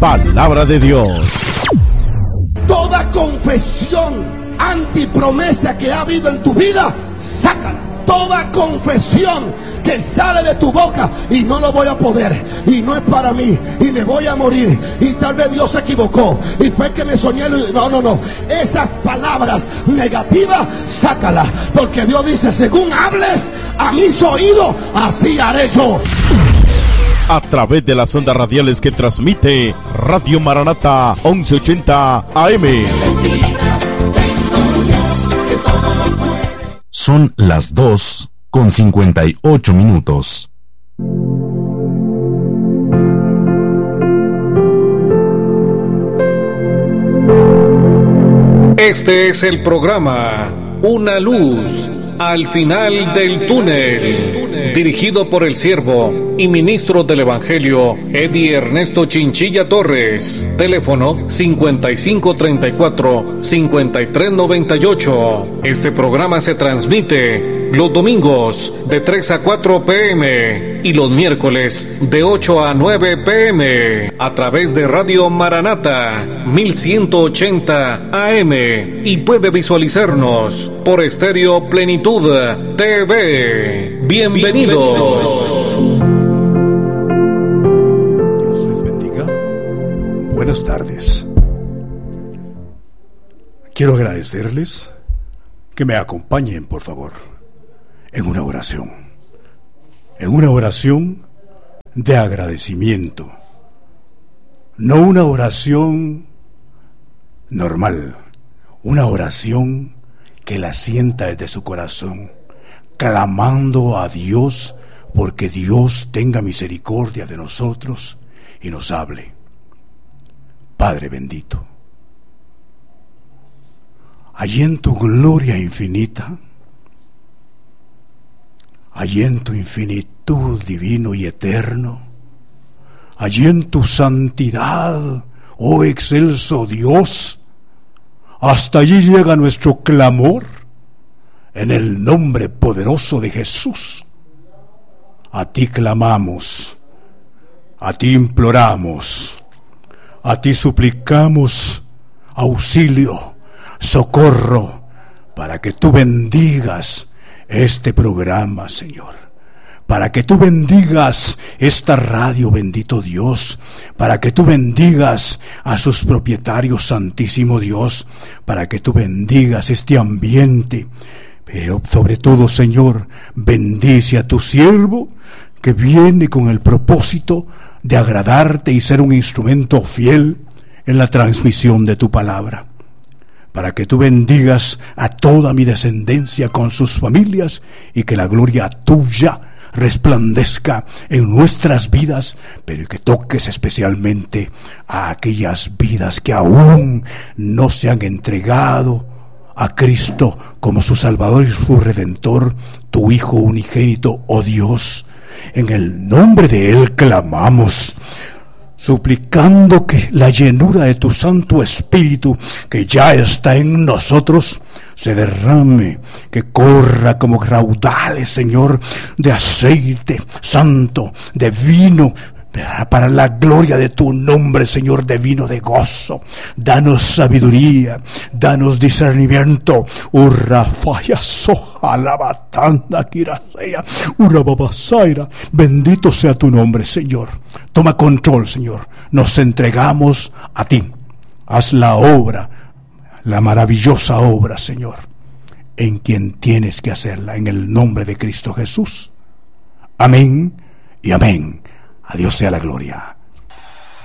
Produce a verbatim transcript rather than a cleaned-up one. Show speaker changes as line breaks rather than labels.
Palabra de Dios.
Toda confesión antipromesa que ha habido en tu vida, sácala. Toda confesión que sale de tu boca y no lo voy a poder, y no es para mí, y me voy a morir, y tal vez Dios se equivocó, y fue que me soñé. No, no, no. Esas palabras negativas, sácala, porque Dios dice: según hables a mis oídos, así haré yo.
A través de las ondas radiales que transmite Radio Maranata once ochenta A M.
Son las dos con cincuenta y ocho minutos.
Este es el programa Una Luz al Final del Túnel, dirigido por el siervo y ministro del Evangelio Eddie Ernesto Chinchilla Torres. Teléfono cincuenta y cinco treinta y cuatro cincuenta y tres noventa y ocho. Este programa se transmite los domingos de tres a cuatro pm y los miércoles de ocho a nueve pm a través de Radio Maranata mil ciento ochenta A M, y puede visualizarnos por Estéreo Plenitud T V. Bienvenidos.
Dios les bendiga. Buenas tardes. Quiero agradecerles que me acompañen, por favor, en una oración. En una oración de agradecimiento. No una oración normal, una oración que la sienta desde su corazón, clamando a Dios porque Dios tenga misericordia de nosotros y nos hable. Padre bendito, allí en tu gloria infinita, allí en tu infinitud divino y eterno, allí en tu santidad, oh excelso Dios, hasta allí llega nuestro clamor en el nombre poderoso de Jesús. A ti clamamos, a ti imploramos, a ti suplicamos auxilio, socorro, para que tú bendigas este programa, Señor, para que tú bendigas esta radio, bendito Dios, para que tú bendigas a sus propietarios, santísimo Dios, para que tú bendigas este ambiente, pero sobre todo, Señor, bendice a tu siervo que viene con el propósito de agradarte y ser un instrumento fiel en la transmisión de tu palabra. Para que tú bendigas a toda mi descendencia con sus familias y que la gloria tuya resplandezca en nuestras vidas, pero que toques especialmente a aquellas vidas que aún no se han entregado a Cristo como su Salvador y su Redentor, tu Hijo unigénito, oh Dios. En el nombre de Él clamamos, suplicando que la llenura de tu Santo Espíritu, que ya está en nosotros, se derrame, que corra como raudales, Señor, de aceite santo, de vino, para la gloria de tu nombre, Señor, de vino de gozo. Danos sabiduría, danos discernimiento. Urra falla soja la batanda kirasea, urra babasaira. Bendito sea tu nombre, Señor. Toma control, Señor. Nos entregamos a ti. Haz la obra, la maravillosa obra, Señor, en quien tienes que hacerla, en el nombre de Cristo Jesús. Amén y amén. A Dios sea la gloria.